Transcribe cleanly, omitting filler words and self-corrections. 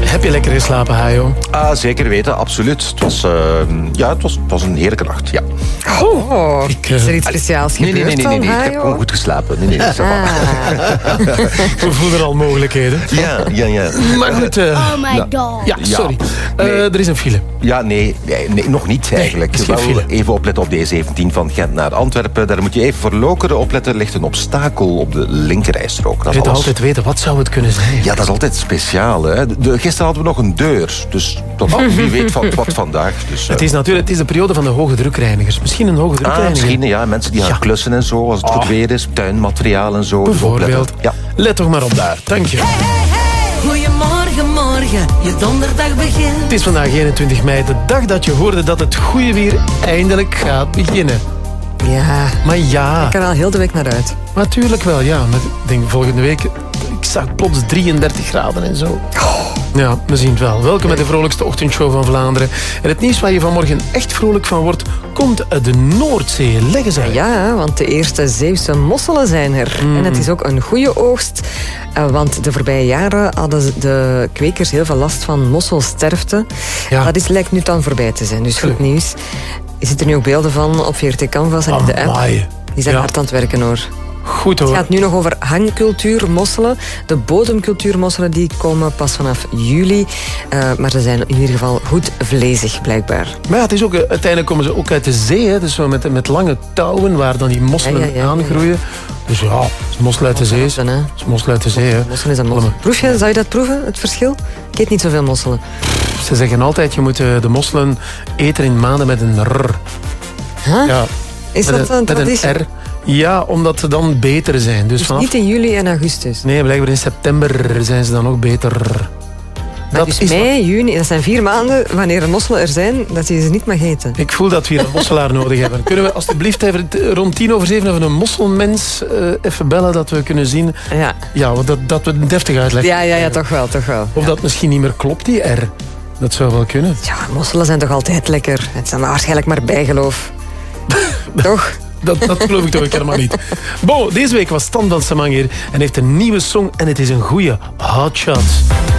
Heb je lekker geslapen, Hajo? Zeker weten, absoluut. Het was een heerlijke nacht, ja. Is er iets speciaals gebeurd? Nee. Ik heb gewoon goed geslapen. Nee, We voelen al mogelijkheden. Ja. Maar goed. Oh my god. Ja, sorry. Er is een file. Ja, nee, nog niet eigenlijk. is geen file. Even opletten op de E17 van Gent naar Antwerpen. Daar moet je even voor Lokeren opletten. Er ligt een obstakel op de linkerrijstrook. Je moet altijd weten, wat zou het kunnen zijn? Ja, dat is altijd speciaal. Hè? Gisteren hadden we nog een deur. Dus wie weet wat vandaag. Dus, het is de periode van de hoge drukreinigers. Misschien een hoge drukreiniger. Misschien, ja. Mensen die gaan klussen en zo. Als het goed weer is. Tuinmateriaal en zo. Bijvoorbeeld. Ja. Let toch maar op daar. Dank je. Goedemorgen, morgen. Je donderdag begint. Het is vandaag 21 mei. De dag dat je hoorde dat het goede weer eindelijk gaat beginnen. Ja. Maar ja. Ik kan er al heel de week naar uit. Natuurlijk wel, ja. Maar ik denk volgende week... Ik zag plots 33 graden en zo. Ja, we zien het wel. Welkom bij de vrolijkste ochtendshow van Vlaanderen. En het nieuws waar je vanmorgen echt vrolijk van wordt, komt uit de Noordzee. Leg eens uit. Ja, want de eerste Zeeuwse mosselen zijn er. En het is ook een goede oogst. Want de voorbije jaren hadden de kwekers heel veel last van mosselsterfte. Ja. Dat lijkt nu dan voorbij te zijn. Dus goed nieuws. Je ziet er nu ook beelden van op VRT Canvas en in de app. Amai. Die zijn hard aan het werken, hoor. Goed hoor. Het gaat nu nog over hangcultuurmosselen. De bodemcultuurmosselen die komen pas vanaf juli. Maar ze zijn in ieder geval goed vlezig, blijkbaar. Maar ja, het is ook, uiteindelijk komen ze ook uit de zee. Hè. Dus zo met lange touwen waar dan die mosselen aangroeien. Dus ja, het is mossel uit de zee. Het is mossel uit de zee. Hè. Mossel is een mossel. Zou je dat proeven, het verschil? Ik eet niet zoveel mosselen. Ze zeggen altijd, je moet de mosselen eten in maanden met een R. Huh? Ja, Is dat een traditie? Met een R. Ja, omdat ze dan beter zijn. Dus niet in juli en augustus? Nee, blijkbaar in september zijn ze dan ook beter. Maar dus mei, juni, dat zijn 4 maanden wanneer er mosselen er zijn, dat je ze niet mag eten. Ik voel dat we hier een mosselaar nodig hebben. Kunnen we alstublieft even rond 6:10 even een mosselmens even bellen, dat we kunnen zien... Ja, dat we een deftig uitleggen. Ja, toch wel. Of dat misschien niet meer klopt, die R. Dat zou wel kunnen. Ja, mosselen zijn toch altijd lekker. Het is waarschijnlijk maar bijgeloof. Toch? Dat geloof ik toch een keer maar niet. Bon, deze week was Stan van Samang hier en heeft een nieuwe song en het is een goeie. Hot Shots.